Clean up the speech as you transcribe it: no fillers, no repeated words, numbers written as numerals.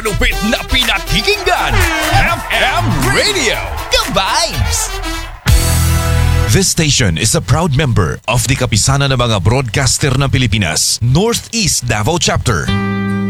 Lupit na pinakikinggan, FM Radio Ka-Vibes! This station is a proud member of the Kapisanan ng mga Broadcaster ng Pilipinas, Northeast Davao Chapter.